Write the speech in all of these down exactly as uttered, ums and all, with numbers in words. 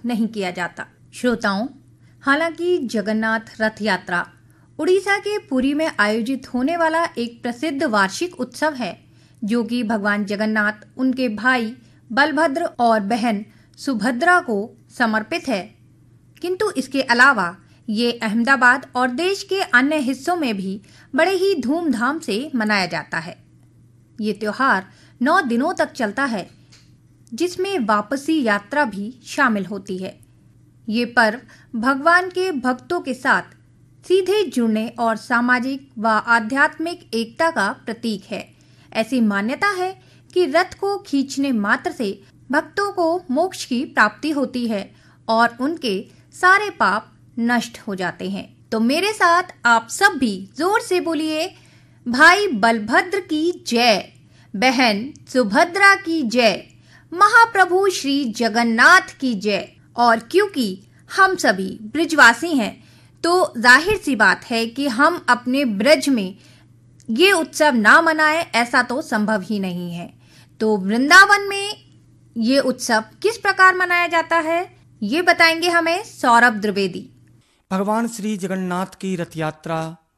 नहीं किया जाता। श्रोताओं, हालांकि जगन्नाथ रथ यात्रा उड़ीसा के पुरी में आयोजित होने वाला एक प्रसिद्ध वार्षिक उत्सव है, जो कि भगवान जगन्नाथ, उनके भाई बलभद्र और बहन सुभद्रा को समर्पित है, किंतु इसके अलावा ये अहमदाबाद और देश के अन्य हिस्सों में भी बड़े ही धूमधाम से मनाया जाता है। ये त्योहार नौ दिनों तक चलता है, जिसमें वापसी यात्रा भी शामिल होती है। ये पर्व भगवान के भक्तों के साथ सीधे जुड़ने और सामाजिक व आध्यात्मिक एकता का प्रतीक है। ऐसी मान्यता है कि रथ को खींचने मात्र से भक्तों को मोक्ष की प्राप्ति होती है और उनके सारे पाप नष्ट हो जाते हैं। तो मेरे साथ आप सब भी जोर से बोलिए, भाई बलभद्र की जय, बहन सुभद्रा की जय, महाप्रभु श्री जगन्नाथ की जय। और क्योंकि हम सभी ब्रजवासी हैं, तो जाहिर सी बात है कि हम अपने ब्रज में ये उत्सव ना मनाएं, ऐसा तो संभव ही नहीं है। तो वृंदावन में ये उत्सव किस प्रकार मनाया जाता है, ये बताएंगे हमें सौरभ द्विवेदी। भगवान श्री जगन्नाथ की रथ यात्रा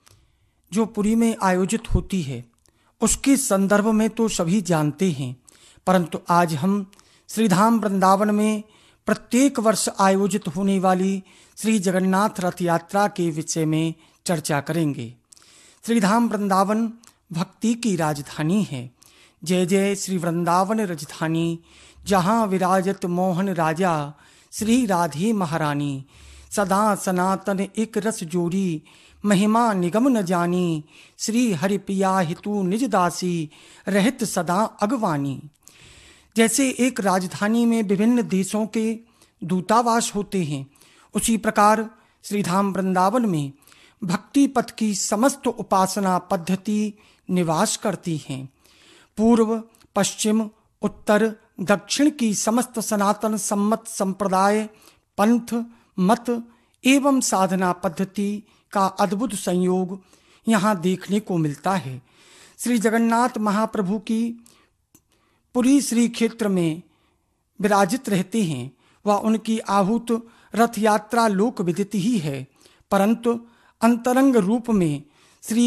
जो पुरी में आयोजित होती है, उसके संदर्भ में तो सभी जानते हैं, परंतु आज हम श्रीधाम वृंदावन में प्रत्येक वर्ष आयोजित होने वाली श्री जगन्नाथ रथ यात्रा के विषय में चर्चा करेंगे। श्रीधाम वृंदावन भक्ति की राजधानी है। जय जय श्री वृंदावन राजधानी, जहाँ विराजत मोहन राजा, श्री राधे महारानी। सदा सनातन एक रस जोड़ी, महिमा निगम न जानी। श्री हरि पिया हितु निज दासी, रहत सदा अगवानी। जैसे एक राजधानी में विभिन्न देशों के दूतावास होते हैं, उसी प्रकार श्रीधाम वृंदावन में भक्ति पथ की समस्त उपासना पद्धति निवास करती हैं। पूर्व, पश्चिम, उत्तर, दक्षिण की समस्त सनातन सम्मत संप्रदाय, पंथ, मत एवं साधना पद्धति का अद्भुत संयोग यहाँ देखने को मिलता है। श्री जगन्नाथ महाप्रभु की पुरी श्री क्षेत्र में विराजित रहते हैं। वह उनकी आहूत रथ यात्रा लोक विदित ही है, परंतु अंतरंग रूप में श्री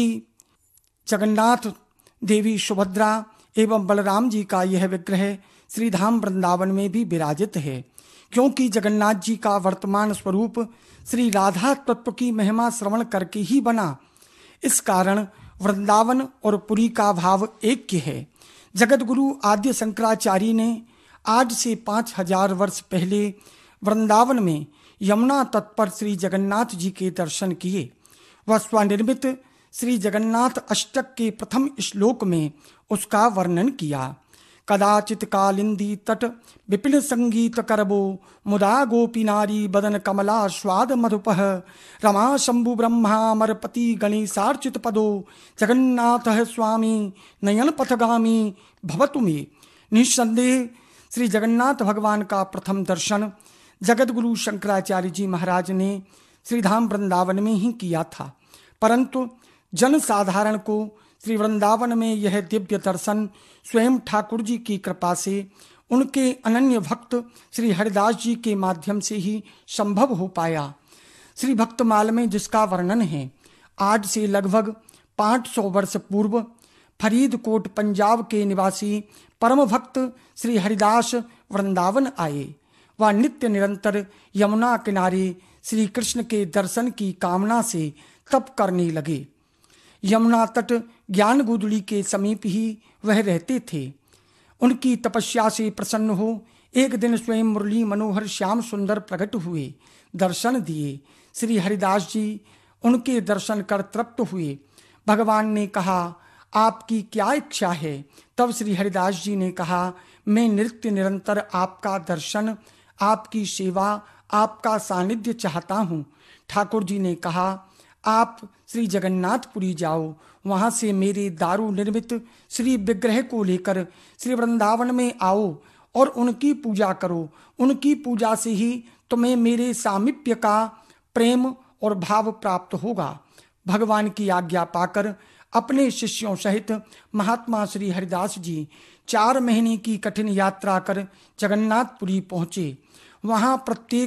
जगन्नाथ, देवी सुभद्रा एवं बलराम जी का यह विग्रह श्रीधाम वृंदावन में भी विराजित है, क्योंकि जगन्नाथ जी का वर्तमान स्वरूप श्री राधा तत्व की महिमा श्रवण करके ही बना। इस कारण वृंदावन और पुरी का भाव ऐक्य है। जगत गुरु आद्य शंकराचार्य ने आज से पाँच हजार वर्ष पहले वृंदावन में यमुना तट पर श्री जगन्नाथ जी के दर्शन किए। वह स्वनिर्मित श्री जगन्नाथ अष्टक के प्रथम श्लोक में उसका वर्णन किया। कदाचित कालिंदी तट विपिन संगीत करबो, मुदा गोपी नारी बदन कमला स्वाद मधुपह। रमा शंभु ब्रह्मा अमरपति गणेशार्चित पदो, जगन्नाथ स्वामी नयन पथगामी भवतु मे। निस्संदेह श्री जगन्नाथ भगवान का प्रथम दर्शन जगत गुरु शंकराचार्य जी महाराज ने श्रीधाम वृंदावन में ही किया था, परंतु जन साधारण को श्री वृंदावन में यह दिव्य दर्शन स्वयं ठाकुर जी की कृपा से उनके अनन्य भक्त श्री हरिदास जी के माध्यम से ही संभव हो पाया। श्री भक्तमाल में जिसका वर्णन है, आज से लगभग पाँच सौ वर्ष पूर्व फरीदकोट पंजाब के निवासी परम भक्त श्री हरिदास वृंदावन आए। वह नित्य निरंतर यमुना किनारे श्री कृष्ण के दर्शन की कामना से तप करने लगे। यमुना तट ज्ञान गुदड़ी के समीप ही वह रहते थे। उनकी तपस्या से प्रसन्न हो एक दिन स्वयं मुरली मनोहर श्याम सुंदर प्रकट हुए, दर्शन दिए। श्री हरिदास जी उनके दर्शन कर तृप्त हुए। भगवान ने कहा, आपकी क्या इच्छा है? तब श्री हरिदास जी ने कहा, मैं नित्य निरंतर आपका दर्शन, आपकी सेवा, आपका सानिध्य चाहता हूँ। ठाकुर जी ने कहा, आप श्री जगन्नाथपुरी जाओ, वहां से मेरे दारू निर्मित श्री विग्रह को लेकर श्री वृंदावन में आओ और उनकी पूजा करो। उनकी पूजा से ही तुम्हें मेरे सामीप्य का प्रेम और भाव प्राप्त होगा। भगवान की आज्ञा पाकर अपने शिष्यों सहित महात्मा श्री हरिदास जी चार महीने की कठिन यात्रा कर जगन्नाथपुरी पहुंचे। वहां प्रत्येक